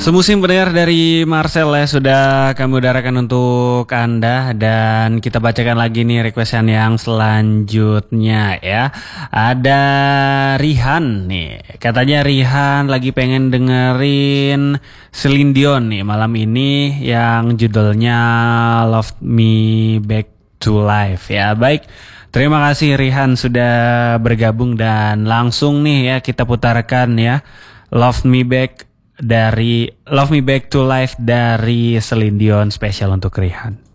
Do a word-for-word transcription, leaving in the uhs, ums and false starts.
Semusim pendengar dari Marcel ya sudah kami udarakan untuk Anda dan kita bacakan lagi nih requestan yang selanjutnya ya. Ada Rihan nih, katanya Rihan lagi pengen dengerin Celine Dion nih malam ini yang judulnya Love Me Back to Life ya. Baik, terima kasih Rihan sudah bergabung dan langsung nih ya kita putarkan ya Love Me Back dari Love Me Back to Life dari Celine Dion spesial untuk Rihan.